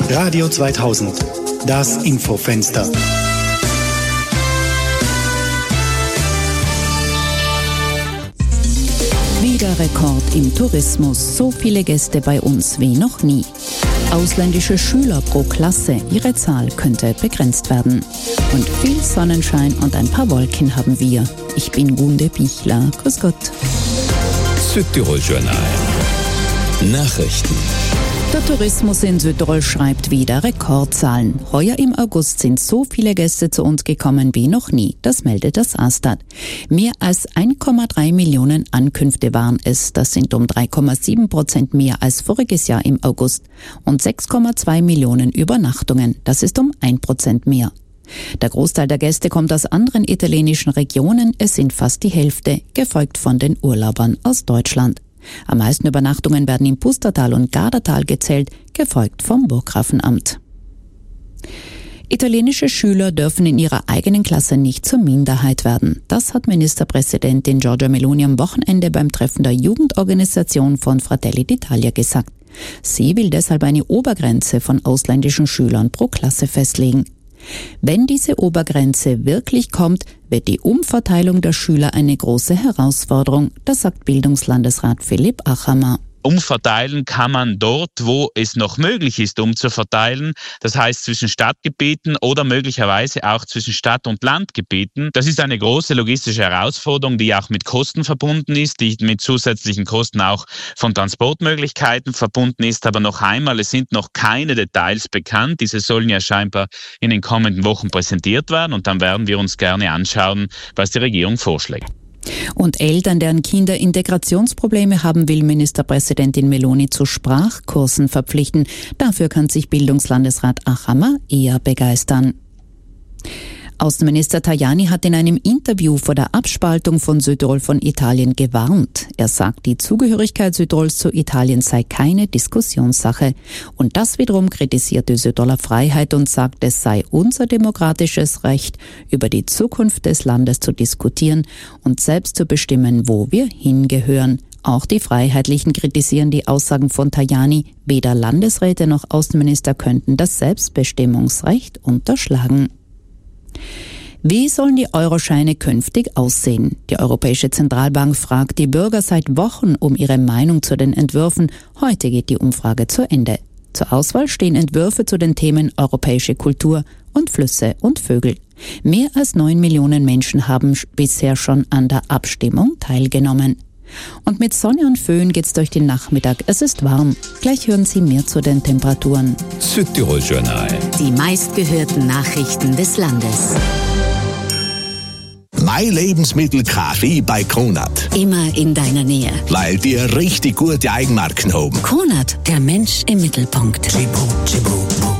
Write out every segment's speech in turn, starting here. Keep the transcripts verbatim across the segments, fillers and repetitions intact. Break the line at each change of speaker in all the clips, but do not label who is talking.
Radio zweitausend, das Infofenster.
Wieder Rekord im Tourismus, so viele Gäste bei uns wie noch nie. Ausländische Schüler pro Klasse, ihre Zahl könnte begrenzt werden. Und viel Sonnenschein und ein paar Wolken haben wir. Ich bin Gunde Bichler, grüß Gott.
Südtirol Journal. Nachrichten.
Der Tourismus in Südtirol schreibt wieder Rekordzahlen. Heuer im August sind so viele Gäste zu uns gekommen wie noch nie. Das meldet das Astat. Mehr als eins Komma drei Millionen Ankünfte waren es. Das sind um drei Komma sieben Prozent mehr als voriges Jahr im August. Und sechs Komma zwei Millionen Übernachtungen. Das ist um ein Prozent mehr. Der Großteil der Gäste kommt aus anderen italienischen Regionen. Es sind fast die Hälfte, gefolgt von den Urlaubern aus Deutschland. Am meisten Übernachtungen werden im Pustertal und Gardatal gezählt, gefolgt vom Burggrafenamt. Italienische Schüler dürfen in ihrer eigenen Klasse nicht zur Minderheit werden. Das hat Ministerpräsidentin Giorgia Meloni am Wochenende beim Treffen der Jugendorganisation von Fratelli d'Italia gesagt. Sie will deshalb eine Obergrenze von ausländischen Schülern pro Klasse festlegen. Wenn diese Obergrenze wirklich kommt, wird die Umverteilung der Schüler eine große Herausforderung, das sagt Bildungslandesrat Philipp Achammer.
Umverteilen kann man dort, wo es noch möglich ist, umzuverteilen. Das heißt zwischen Stadtgebieten oder möglicherweise auch zwischen Stadt- und Landgebieten. Das ist eine große logistische Herausforderung, die auch mit Kosten verbunden ist, die mit zusätzlichen Kosten auch von Transportmöglichkeiten verbunden ist. Aber noch einmal, es sind noch keine Details bekannt. Diese sollen ja scheinbar in den kommenden Wochen präsentiert werden und dann werden wir uns gerne anschauen, was die Regierung vorschlägt.
Und Eltern, deren Kinder Integrationsprobleme haben, will Ministerpräsidentin Meloni zu Sprachkursen verpflichten. Dafür kann sich Bildungslandesrat Achammer eher begeistern. Außenminister Tajani hat in einem Interview vor der Abspaltung von Südtirol von Italien gewarnt. Er sagt, die Zugehörigkeit Südtirols zu Italien sei keine Diskussionssache. Und das wiederum kritisiert die Südtiroler Freiheit und sagt, es sei unser demokratisches Recht, über die Zukunft des Landes zu diskutieren und selbst zu bestimmen, wo wir hingehören. Auch die Freiheitlichen kritisieren die Aussagen von Tajani. Weder Landesräte noch Außenminister könnten das Selbstbestimmungsrecht unterschlagen. Wie sollen die Euroscheine künftig aussehen? Die Europäische Zentralbank fragt die Bürger seit Wochen um ihre Meinung zu den Entwürfen. Heute geht die Umfrage zu Ende. Zur Auswahl stehen Entwürfe zu den Themen europäische Kultur und Flüsse und Vögel. Mehr als neun Millionen Menschen haben bisher schon an der Abstimmung teilgenommen. Und mit Sonne und Föhn geht's durch den Nachmittag. Es ist warm. Gleich hören Sie mehr zu den Temperaturen.
Südtirol Journal.
Die meistgehörten Nachrichten des Landes.
Mein Lebensmittel Kaffee bei Kronat.
Immer in deiner Nähe.
Weil die richtig gute Eigenmarken haben.
Kronat, der Mensch im Mittelpunkt.
Chibu, chibu,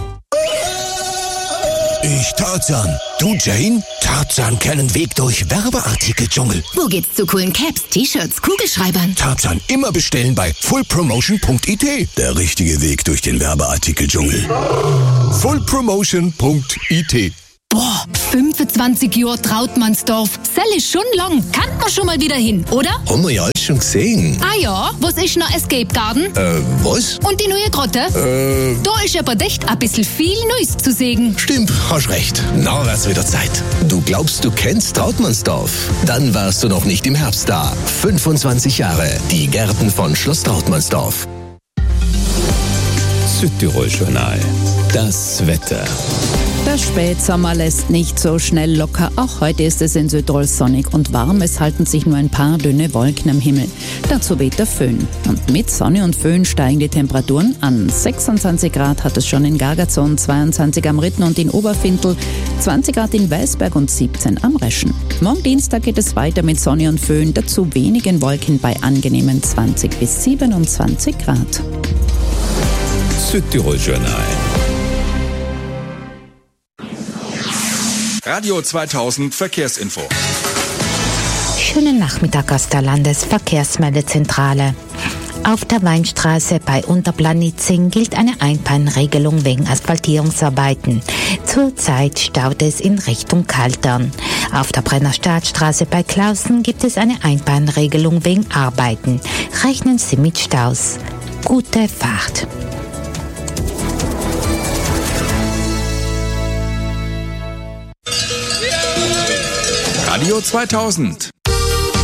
Ich Tarzan. Du Jane? Tarzan kennen Weg durch Werbeartikel-Dschungel.
Wo geht's zu coolen Caps, T-Shirts, Kugelschreibern?
Tarzan immer bestellen bei full promotion punkt i t. Der richtige Weg durch den Werbeartikel-Dschungel. full promotion punkt i t.
Boah, fünfundzwanzig Jahre Trautmannsdorf. Sell ist schon lang. Kann man schon mal wieder hin, oder?
Haben wir ja alles schon gesehen.
Ah ja, was ist noch Escape Garden?
Äh, was?
Und die neue Grotte?
Äh...
Da ist aber echt ein bisschen viel Neues zu sehen.
Stimmt, hast recht. Na, wär's wieder Zeit. Du glaubst, du kennst Trautmannsdorf? Dann warst du noch nicht im Herbst da. fünfundzwanzig Jahre. Die Gärten von Schloss Trautmannsdorf.
Südtirol Journal. Das Wetter.
Der Spätsommer lässt nicht so schnell locker. Auch heute ist es in Südtirol sonnig und warm. Es halten sich nur ein paar dünne Wolken am Himmel. Dazu weht der Föhn. Und mit Sonne und Föhn steigen die Temperaturen an. sechsundzwanzig Grad hat es schon in Gargazon, zweiundzwanzig am Ritten und in Oberfintel, zwanzig Grad in Weißberg und siebzehn am Reschen. Morgen Dienstag geht es weiter mit Sonne und Föhn, dazu wenigen Wolken bei angenehmen zwanzig bis siebenundzwanzig Grad.
Südtirol Journal.
Radio zweitausend Verkehrsinfo.
Schönen Nachmittag aus der Landesverkehrsmeldezentrale. Auf der Weinstraße bei Unterplanitzing gilt eine Einbahnregelung wegen Asphaltierungsarbeiten. Zurzeit staut es in Richtung Kaltern. Auf der Brennerstadtstraße bei Clausen gibt es eine Einbahnregelung wegen Arbeiten. Rechnen Sie mit Staus. Gute Fahrt.
Radio zweitausend.